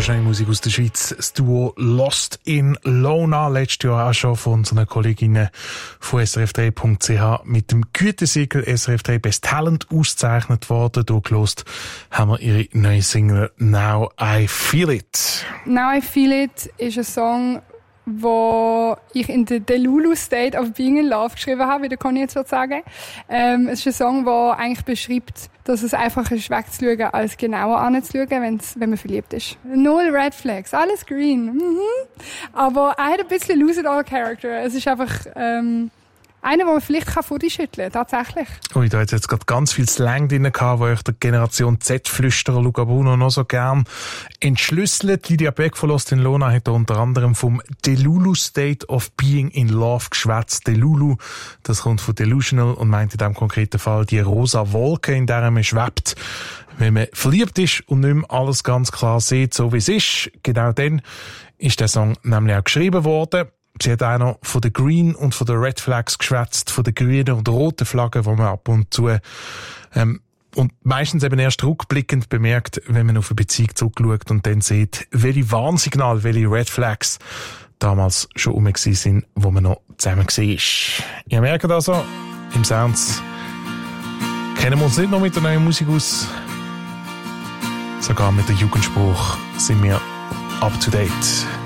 hörst neue Musik aus der Schweiz. Das Duo Lost in Lona, letztes Jahr auch schon von unseren Kolleginnen von srf3.ch mit dem Gütesiegel SRF3 Best Talent ausgezeichnet worden. Hier gehört haben wir ihre neue Single «Now I Feel It». «Now I Feel It» ist ein Song, wo ich in der Delulu State of Being in Love geschrieben habe, wie der Conny jetzt würde sagen. Es ist ein Song, der eigentlich beschreibt, dass es einfacher ist, wegzuschauen, als genauer anzuschauen, wenn man verliebt ist. Null Red Flags, alles green. Aber er hat ein bisschen lose it all character. Es ist einfach einer, den man vielleicht vor die schütteln kann, tatsächlich. Ui, da hat jetzt gerade ganz viel Slang drin gehabt, wo euch der Generation Z-Flüsterer Luca Bruno noch so gern entschlüsselt. Lydia Beck von Lost in Lona hat unter anderem vom Delulu State of Being in Love geschwätzt. Delulu, das kommt von Delusional und meint in diesem konkreten Fall die rosa Wolke, in der man schwebt. Wenn man verliebt ist und nicht mehr alles ganz klar sieht, so wie es ist, genau dann ist der Song nämlich auch geschrieben worden. Sie hat auch noch von den Green und von den Red Flags geschwätzt, von den grünen und roten Flaggen, die man ab und zu und meistens eben erst rückblickend bemerkt, wenn man auf eine Beziehung zurückschaut und dann sieht, welche Warnsignale, welche Red Flags damals schon rum waren, wo man noch zusammen war. Ihr merkt also, im Sounds kennen wir uns nicht noch mit der neuen Musik aus, sogar mit dem Jugendspruch sind wir up to date.